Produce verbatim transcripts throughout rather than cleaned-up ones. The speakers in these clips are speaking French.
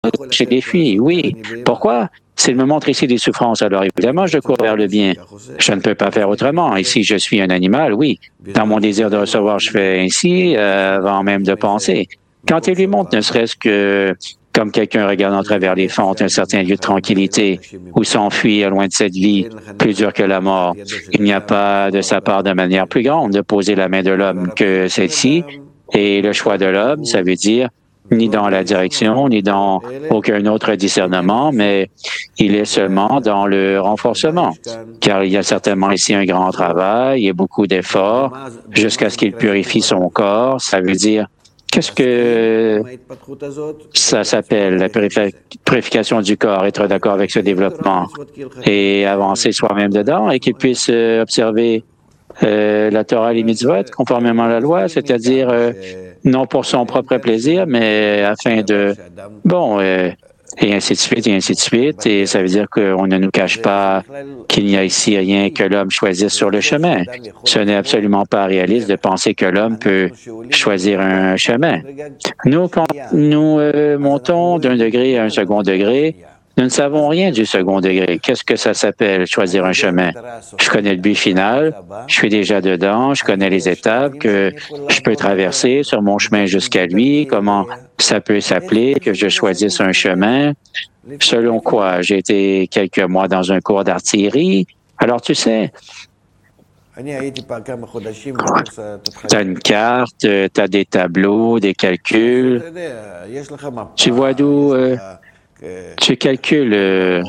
chez les filles, oui. Pourquoi? S'il me montre ici des souffrances, alors évidemment, je cours vers le bien. Je ne peux pas faire autrement. Ici, je suis un animal, oui. Dans mon désir de recevoir, je fais ainsi, euh, avant même de penser. Quand il lui montre, ne serait-ce que comme quelqu'un regarde en travers les fentes un certain lieu de tranquillité, où s'enfuir loin de cette vie, plus dure que la mort, il n'y a pas de sa part de manière plus grande de poser la main de l'homme que celle-ci. Et le choix de l'homme, ça veut dire ni dans la direction, ni dans aucun autre discernement, mais il est seulement dans le renforcement, car il y a certainement ici un grand travail et beaucoup d'efforts jusqu'à ce qu'il purifie son corps. Ça veut dire, qu'est-ce que ça s'appelle, la purification du corps, être d'accord avec ce développement et avancer soi-même dedans et qu'il puisse euh, observer Euh, la Torah et les mitzvot, conformément à la loi, c'est-à-dire euh, non pour son propre plaisir, mais afin de... Bon, euh, et ainsi de suite, et ainsi de suite. Et ça veut dire qu'on ne nous cache pas qu'il n'y a ici rien que l'homme choisisse sur le chemin. Ce n'est absolument pas réaliste de penser que l'homme peut choisir un chemin. Nous, quand nous euh, montons d'un degré à un second degré, nous ne savons rien du second degré. Qu'est-ce que ça s'appelle, choisir un chemin? Je connais le but final, je suis déjà dedans, je connais les étapes que je peux traverser sur mon chemin jusqu'à lui, comment ça peut s'appeler, que je choisisse un chemin. Selon quoi? J'ai été quelques mois dans un cours d'artillerie. Alors, tu sais, tu as une carte, tu as des tableaux, des calculs. Tu vois d'où... Euh, Tu calcules euh,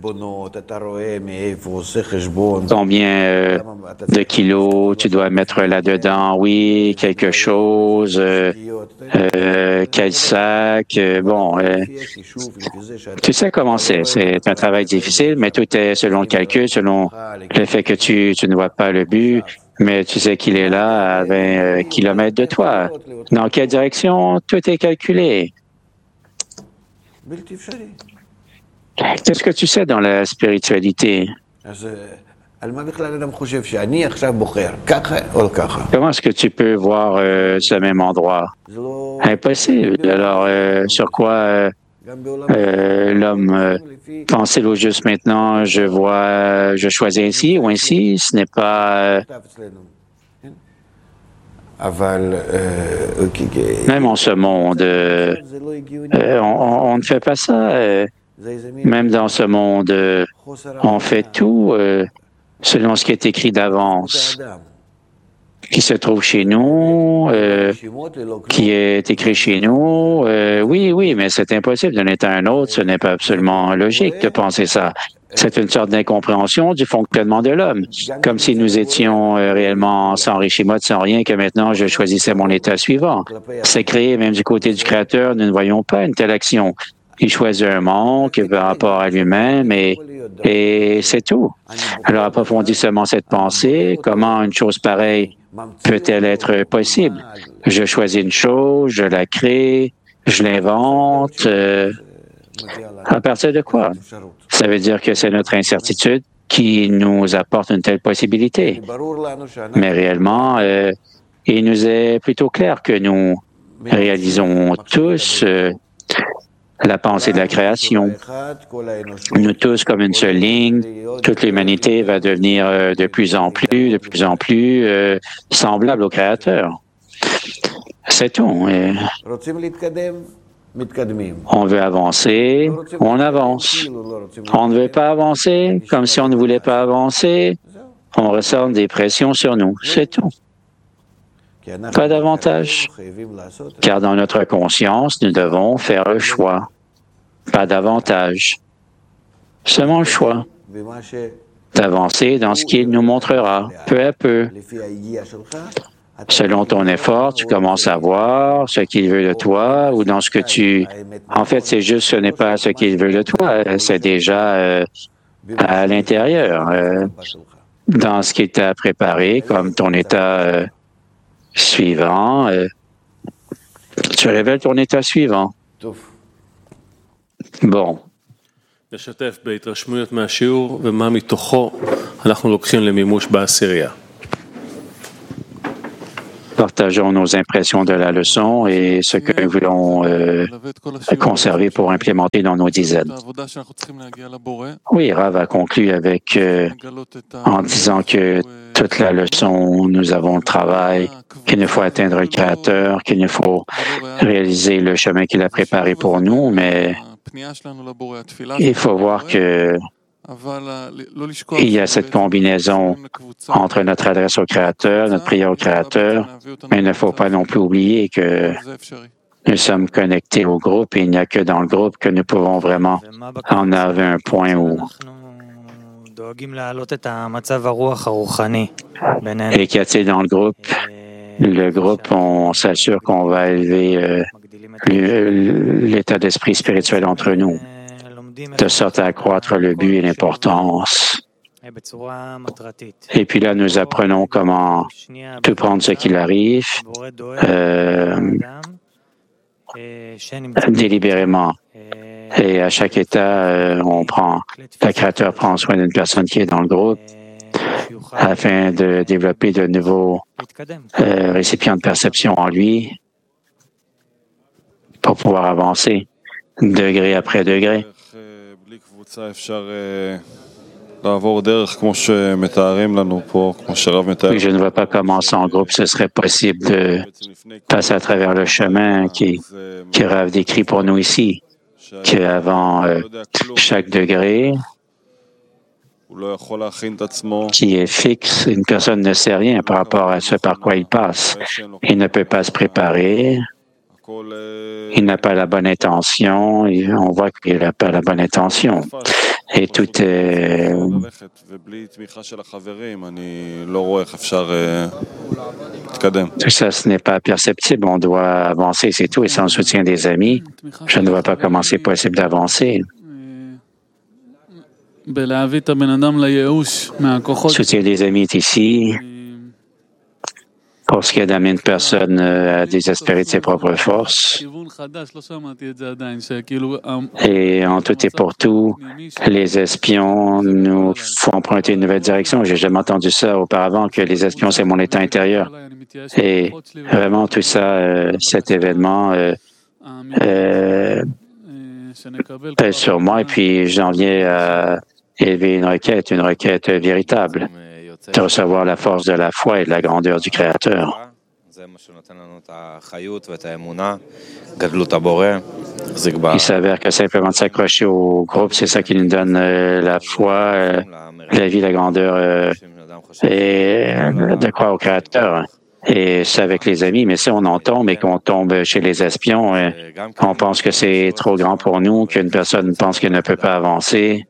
combien euh, de kilos tu dois mettre là-dedans, oui, quelque chose, euh, euh, quel sac, euh, bon, euh, tu sais comment c'est, c'est un travail difficile, mais tout est selon le calcul, selon le fait que tu, tu ne vois pas le but, mais tu sais qu'il est là à vingt kilomètres de toi. Dans quelle direction? Tout est calculé. Qu'est-ce que tu sais dans la spiritualité? Comment est-ce que tu peux voir euh, ce même endroit? Impossible. Alors, euh, sur quoi euh, euh, l'homme euh, pense-t-il au juste maintenant? Je vois, je choisis ainsi ou ainsi. Ce n'est pas... Euh, Même en ce monde, euh, euh, on, on ne fait pas ça. Euh, même dans ce monde, euh, on fait tout euh, selon ce qui est écrit d'avance, qui se trouve chez nous, euh, qui est écrit chez nous. Euh, oui, oui, mais c'est impossible d'un état à un autre. Ce n'est pas absolument logique de penser ça. C'est une sorte d'incompréhension du fonctionnement de l'homme, comme si nous étions euh, réellement sans Rishimot, sans rien, que maintenant je choisissais mon état suivant. C'est créé même du côté du Créateur, nous ne voyons pas une telle action. Il choisit un monde qui par rapport à lui-même et, et c'est tout. Alors approfondis seulement cette pensée, comment une chose pareille peut-elle être possible? Je choisis une chose, je la crée, je l'invente. Euh, à partir de quoi? Ça veut dire que c'est notre incertitude qui nous apporte une telle possibilité. Mais réellement, euh, il nous est plutôt clair que nous réalisons tous euh, la pensée de la création. Nous tous comme une seule ligne, toute l'humanité va devenir euh, de plus en plus, de plus en plus euh, semblable au Créateur. C'est tout. Et on veut avancer, on avance. On ne veut pas avancer, comme si on ne voulait pas avancer, on ressent des pressions sur nous. C'est tout. Pas davantage. Car dans notre conscience, nous devons faire le choix. Pas davantage. Seulement le choix d'avancer dans ce qu'il nous montrera, peu à peu. Selon ton effort, tu commences à voir ce qu'il veut de toi ou dans ce que tu... En fait, c'est juste, ce n'est pas ce qu'il veut de toi, c'est déjà euh, à l'intérieur, euh, dans ce qu'il t'a préparé comme ton état euh, suivant. Euh, tu révèles ton état suivant. Bon. לשתף בהתרשמויות מהשיעור ומה מתוכו אנחנו לוקחים למימוש בעשירייה. partageons nos impressions de la leçon et ce que nous voulons euh, conserver pour implémenter dans nos dizaines. Oui, Rav a conclu avec euh, en disant que toute la leçon, nous avons le travail, qu'il nous faut atteindre le Créateur, qu'il nous faut réaliser le chemin qu'il a préparé pour nous, mais il faut voir que il y a cette combinaison entre notre adresse au Créateur, notre prière au Créateur, mais il ne faut pas non plus oublier que nous sommes connectés au groupe et il n'y a que dans le groupe que nous pouvons vraiment en arriver à un point où et qu'y a-t-il dans le groupe? Le groupe, on s'assure qu'on va élever euh, l'état d'esprit spirituel entre nous, de sorte à accroître le but et l'importance. Et puis là, nous apprenons comment tout prendre ce qu'il arrive euh, délibérément. Et à chaque état, euh, on prend, le Créateur prend soin d'une personne qui est dans le groupe afin de développer de nouveaux euh, récipients de perception en lui pour pouvoir avancer degré après degré. Oui, je ne vois pas comment en groupe ce serait possible de passer à travers le chemin qui, qui Rav décrit pour nous ici, qu'avant euh, chaque degré qui est fixe, une personne ne sait rien par rapport à ce par quoi il passe. Il ne peut pas se préparer, il n'a pas la bonne intention, et on voit qu'il n'a pas la bonne intention. Et tout est... Tout ça, ce n'est pas perceptible. On doit avancer, c'est tout. Et sans le soutien des amis, je ne vois pas comment c'est possible d'avancer. Le soutien des amis est ici. Pour ce qui est d'amener une personne à désespérer de ses propres forces. Et en tout et pour tout, les espions nous font emprunter une nouvelle direction. J'ai jamais entendu ça auparavant, que les espions, c'est mon état intérieur. Et vraiment, tout ça, euh, cet événement euh, euh, pèse sur moi et puis j'en viens à élever une requête, une requête véritable, de recevoir la force de la foi et de la grandeur du Créateur. Il s'avère que simplement de s'accrocher au groupe, c'est ça qui nous donne euh, la foi, euh, la vie, la grandeur euh, et euh, de croire au Créateur. Et c'est avec les amis, mais si on en tombe et qu'on tombe chez les espions, euh, on pense que c'est trop grand pour nous, qu'une personne pense qu'elle ne peut pas avancer.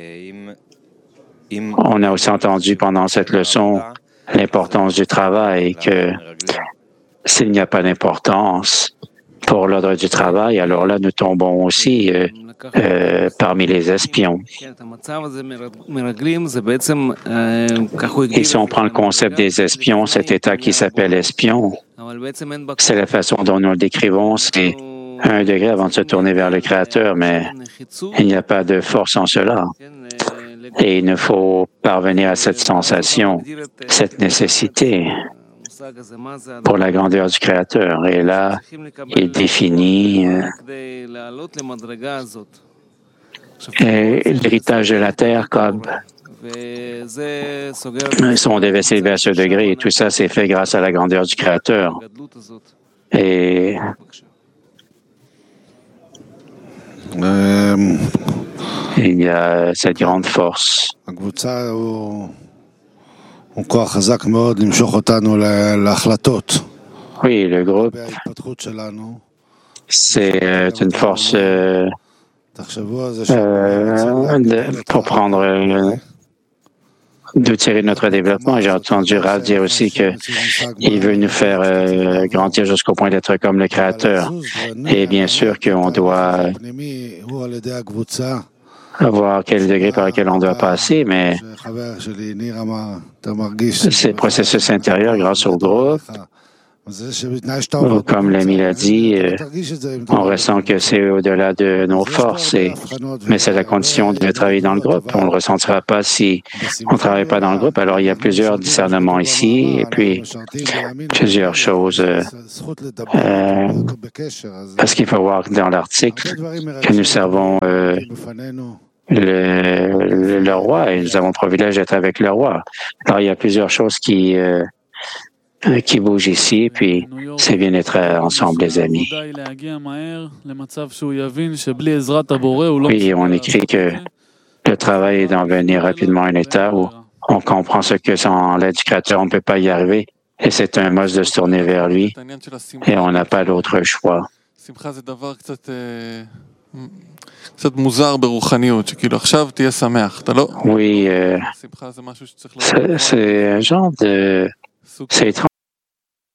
On a aussi entendu pendant cette leçon l'importance du travail, que s'il n'y a pas d'importance pour l'ordre du travail, alors là, nous tombons aussi euh, euh, parmi les espions. Et si on prend le concept des espions, cet état qui s'appelle espion, c'est la façon dont nous le décrivons, c'est un degré avant de se tourner vers le Créateur, mais il n'y a pas de force en cela. Et il nous faut parvenir à cette sensation, cette nécessité pour la grandeur du Créateur. Et là, il définit euh, l'héritage de la terre comme si on devait s'élever à ce degré. Et tout ça, c'est fait grâce à la grandeur du Créateur. Et il y a cette grande force. Oui, le groupe, c'est une force euh, euh, de, pour prendre, euh, de tirer notre développement. J'ai entendu Rav dire aussi qu'il veut nous faire euh, grandir jusqu'au point d'être comme le Créateur. Et bien sûr qu'on doit voir quel degré par lequel on doit passer, mais ces processus intérieurs, grâce au groupe, Comme l'ami l'a dit, euh, on ressent que c'est au-delà de nos forces, et, mais c'est la condition de travailler dans le groupe. On ne le ressentira pas si on ne travaille pas dans le groupe. Alors, il y a plusieurs discernements ici, et puis plusieurs choses. Euh, euh, parce qu'il faut voir dans l'article que nous servons euh, le, le, le roi, et nous avons le privilège d'être avec le roi. Alors, il y a plusieurs choses qui... Euh, qui bouge ici, puis c'est bien d'être ensemble, les amis. Oui, on écrit que le travail est d'en venir rapidement à un état où on comprend ce que sans l'aide du Créateur, on ne peut pas y arriver, et c'est un must de se tourner vers lui, et on n'a pas d'autre choix. Oui, euh, c'est un genre de... C'est étrange.